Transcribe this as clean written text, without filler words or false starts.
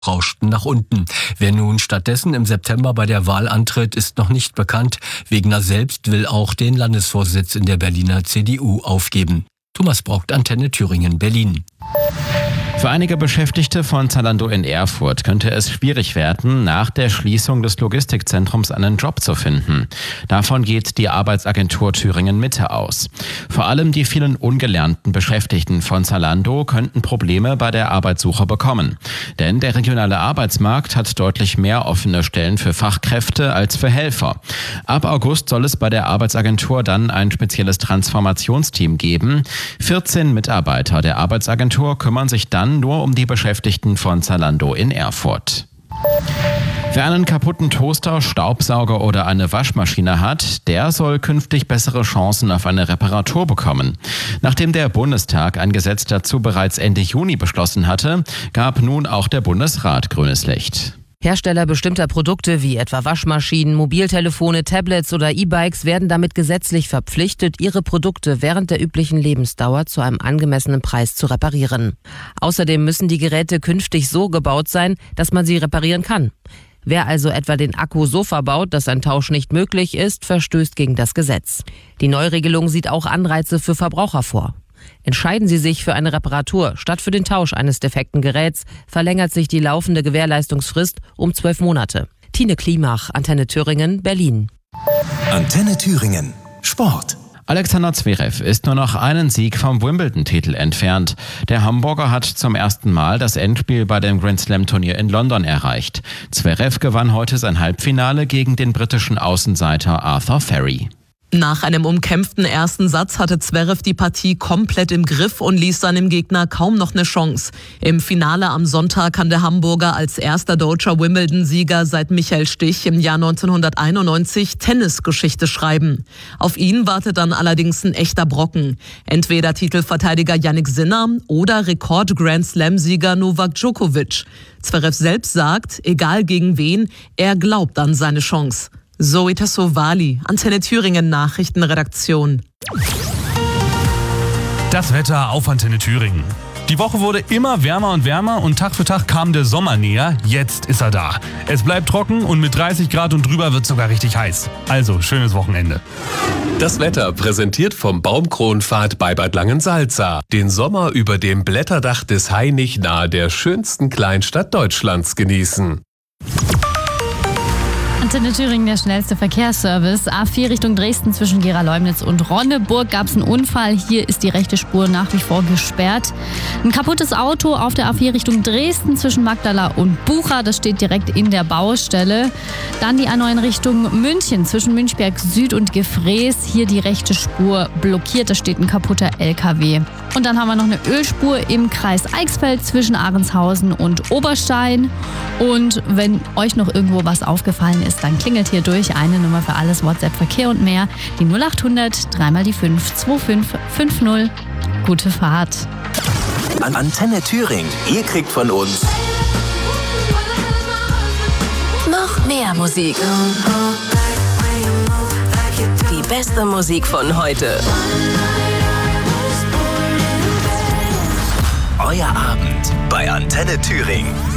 rauschten nach unten. Wer nun stattdessen im September bei der Wahl antritt, ist noch nicht bekannt. Wegner selbst will auch den Landesvorsitz in der Berliner CDU aufgeben. Thomas Brockt, Antenne Thüringen, Berlin. Für einige Beschäftigte von Zalando in Erfurt könnte es schwierig werden, nach der Schließung des Logistikzentrums einen Job zu finden. Davon geht die Arbeitsagentur Thüringen Mitte aus. Vor allem die vielen ungelernten Beschäftigten von Zalando könnten Probleme bei der Arbeitssuche bekommen. Denn der regionale Arbeitsmarkt hat deutlich mehr offene Stellen für Fachkräfte als für Helfer. Ab August soll es bei der Arbeitsagentur dann ein spezielles Transformationsteam geben. 14 Mitarbeiter der Arbeitsagentur kümmern sich dann nur um die Beschäftigten von Zalando in Erfurt. Wer einen kaputten Toaster, Staubsauger oder eine Waschmaschine hat, der soll künftig bessere Chancen auf eine Reparatur bekommen. Nachdem der Bundestag ein Gesetz dazu bereits Ende Juni beschlossen hatte, gab nun auch der Bundesrat grünes Licht. Hersteller bestimmter Produkte wie etwa Waschmaschinen, Mobiltelefone, Tablets oder E-Bikes werden damit gesetzlich verpflichtet, ihre Produkte während der üblichen Lebensdauer zu einem angemessenen Preis zu reparieren. Außerdem müssen die Geräte künftig so gebaut sein, dass man sie reparieren kann. Wer also etwa den Akku so verbaut, dass ein Tausch nicht möglich ist, verstößt gegen das Gesetz. Die Neuregelung sieht auch Anreize für Verbraucher vor. Entscheiden Sie sich für eine Reparatur statt für den Tausch eines defekten Geräts, verlängert sich die laufende Gewährleistungsfrist um 12 Monate. Tine Klimach, Antenne Thüringen, Berlin. Antenne Thüringen, Sport. Alexander Zverev ist nur noch einen Sieg vom Wimbledon-Titel entfernt. Der Hamburger hat zum ersten Mal das Endspiel bei dem Grand-Slam-Turnier in London erreicht. Zverev gewann heute sein Halbfinale gegen den britischen Außenseiter Arthur Ferry. Nach einem umkämpften ersten Satz hatte Zverev die Partie komplett im Griff und ließ seinem Gegner kaum noch eine Chance. Im Finale am Sonntag kann der Hamburger als erster deutscher Wimbledon-Sieger seit Michael Stich im Jahr 1991 Tennisgeschichte schreiben. Auf ihn wartet dann allerdings ein echter Brocken. Entweder Titelverteidiger Jannik Sinner oder Rekord-Grand-Slam-Sieger Novak Djokovic. Zverev selbst sagt, egal gegen wen, er glaubt an seine Chance. Zoe Tassovali, Antenne Thüringen Nachrichtenredaktion. Das Wetter auf Antenne Thüringen. Die Woche wurde immer wärmer und Tag für Tag kam der Sommer näher. Jetzt ist er da. Es bleibt trocken und mit 30 Grad und drüber wird es sogar richtig heiß. Also, schönes Wochenende. Das Wetter präsentiert vom Baumkronpfad bei Bad Langensalza. Den Sommer über dem Blätterdach des Hainich nahe der schönsten Kleinstadt Deutschlands genießen. Antenne Thüringen, der schnellste Verkehrsservice. A4 Richtung Dresden zwischen Gera-Leumnitz und Ronneburg gab es einen Unfall. Hier ist die rechte Spur nach wie vor gesperrt. Ein kaputtes Auto auf der A4 Richtung Dresden zwischen Magdala und Bucha. Das steht direkt in der Baustelle. Dann die A9 Richtung München zwischen Münchberg Süd und Gefrees. Hier die rechte Spur blockiert. Da steht ein kaputter LKW. Und dann haben wir noch eine Ölspur im Kreis Eichsfeld zwischen Ahrenshausen und Oberstein. Und wenn euch noch irgendwo was aufgefallen ist, dann klingelt hier durch eine Nummer für alles, WhatsApp, Verkehr und mehr. Die 0800 3 mal die 5 2550. Gute Fahrt. Antenne Thüringen. Ihr kriegt von uns noch mehr Musik. Die beste Musik von heute. Euer Abend bei Antenne Thüringen.